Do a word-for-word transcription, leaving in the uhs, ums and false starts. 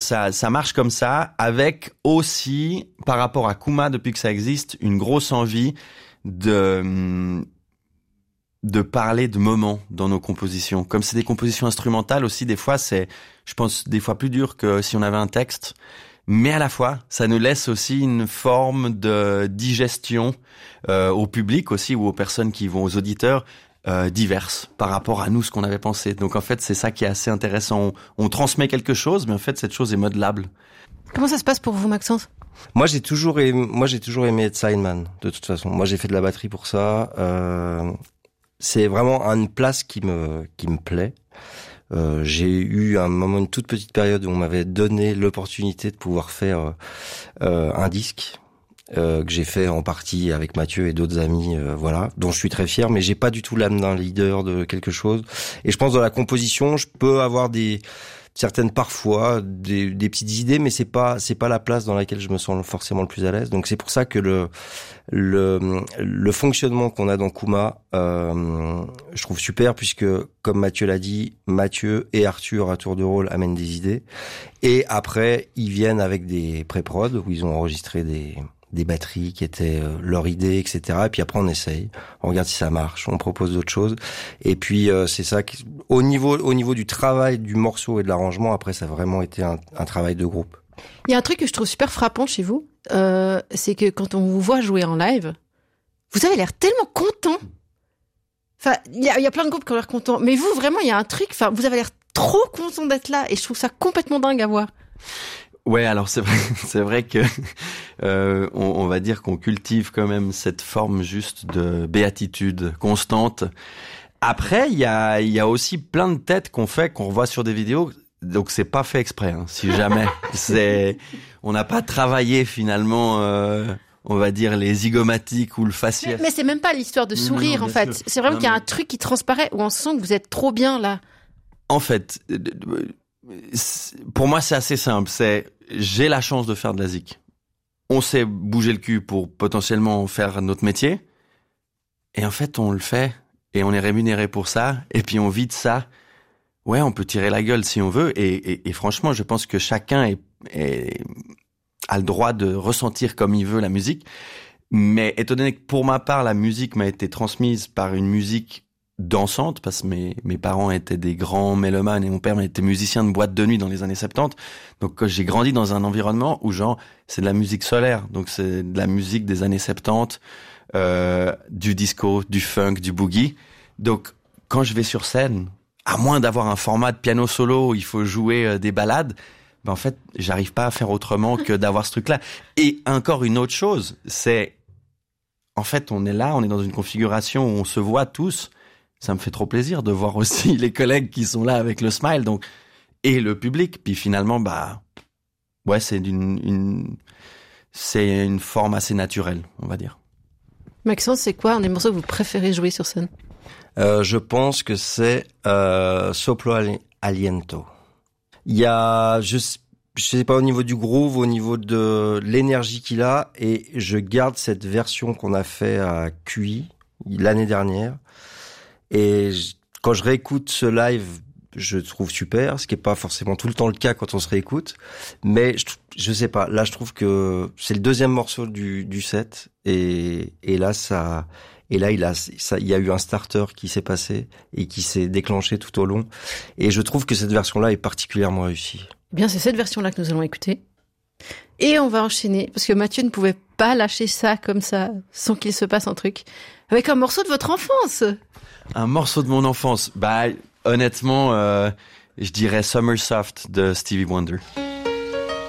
ça, ça marche comme ça, avec aussi, par rapport à Kouma, depuis que ça existe, une grosse envie de, de parler de moments dans nos compositions. Comme c'est des compositions instrumentales aussi, des fois, c'est, je pense, des fois plus dur que si on avait un texte. Mais à la fois, ça nous laisse aussi une forme de digestion euh, au public aussi, ou aux personnes qui vont, aux auditeurs, euh, diverses par rapport à nous, ce qu'on avait pensé. Donc en fait, c'est ça qui est assez intéressant. On, on transmet quelque chose, mais en fait, cette chose est modelable. Comment ça se passe pour vous, Maxence ? Moi, j'ai toujours aimé, moi, j'ai toujours aimé être sideman, de toute façon. Moi, j'ai fait de la batterie pour ça. Euh, c'est vraiment une place qui me, qui me plaît. Euh, j'ai eu un moment, une toute petite période où on m'avait donné l'opportunité de pouvoir faire euh, un disque euh, que j'ai fait en partie avec Mathieu et d'autres amis, euh, voilà, dont je suis très fier. Mais j'ai pas du tout l'âme d'un leader de quelque chose. Et je pense dans la composition, je peux avoir des certaines parfois des, des petites idées, mais c'est pas c'est pas la place dans laquelle je me sens forcément le plus à l'aise. Donc c'est pour ça que le le le fonctionnement qu'on a dans Kouma, euh, je trouve super, puisque comme Mathieu l'a dit, Mathieu et Arthur à tour de rôle amènent des idées, et après ils viennent avec des pré-prod où ils ont enregistré des des batteries qui étaient euh, leur idée, et cetera. Et puis après on essaye, on regarde si ça marche, on propose d'autres choses. Et puis euh, c'est ça qui, au niveau au niveau du travail du morceau et de l'arrangement, après ça a vraiment été un, un travail de groupe. Il y a un truc que je trouve super frappant chez vous, euh, c'est que quand on vous voit jouer en live, vous avez l'air tellement content. Enfin, il y a, il y a plein de groupes qui ont l'air contents, mais vous vraiment il y a un truc. Enfin, vous avez l'air trop content d'être là, et je trouve ça complètement dingue à voir. Ouais, alors c'est vrai, c'est vrai que euh, on, on va dire qu'on cultive quand même cette forme juste de béatitude constante. Après, il y a, il y a aussi plein de têtes qu'on fait, qu'on revoit sur des vidéos. Donc c'est pas fait exprès, hein, si jamais. C'est, on n'a pas travaillé finalement. Euh, on va dire les zygomatiques ou le faciès. Mais, mais c'est même pas l'histoire de sourire, non, non, en fait. Sûr. C'est vraiment non, qu'il y a un truc qui transparaît où on sent que vous êtes trop bien là. En fait. Pour moi, c'est assez simple. C'est, j'ai la chance de faire de la zik. On sait bouger le cul pour potentiellement faire notre métier. Et en fait, on le fait. Et on est rémunéré pour ça. Et puis, on vit de ça. Ouais, on peut tirer la gueule si on veut. Et, et, et franchement, je pense que chacun est, est, a le droit de ressentir comme il veut la musique. Mais étant donné que pour ma part, la musique m'a été transmise par une musique dansante, parce que mes, mes parents étaient des grands mélomanes et mon père était musicien de boîte de nuit dans les années soixante-dix. Donc j'ai grandi dans un environnement où genre c'est de la musique solaire, donc c'est de la musique des années soixante-dix, euh, du disco, du funk, du boogie. Donc quand je vais sur scène, à moins d'avoir un format de piano solo où il faut jouer euh, des ballades, ben en fait j'arrive pas à faire autrement que d'avoir ce truc-là. Et encore une autre chose, c'est en fait on est là, on est dans une configuration où on se voit tous. Ça me fait trop plaisir de voir aussi les collègues qui sont là avec le smile, donc, et le public. Puis finalement, bah, ouais, c'est une, une, c'est une forme assez naturelle, on va dire. Maxence, c'est quoi un des morceaux que vous préférez jouer sur scène ? euh, Je pense que c'est euh, Soplo Aliento. Il y a, je, je sais pas, au niveau du groove, au niveau de l'énergie qu'il a, et je garde cette version qu'on a fait à Q I l'année dernière. Et je, quand je réécoute ce live, je trouve super, ce qui est pas forcément tout le temps le cas quand on se réécoute. Mais je, je sais pas, là je trouve que c'est le deuxième morceau du, du set, et, et là ça, et là il a, ça, il y a eu un starter qui s'est passé et qui s'est déclenché tout au long. Et je trouve que cette version-là est particulièrement réussie. Eh bien, c'est cette version-là que nous allons écouter. Et on va enchaîner, parce que Mathieu ne pouvait pas lâcher ça comme ça, sans qu'il se passe un truc, avec un morceau de votre enfance. Un morceau de mon enfance. Bah, honnêtement, euh, je dirais Summer Soft de Stevie Wonder.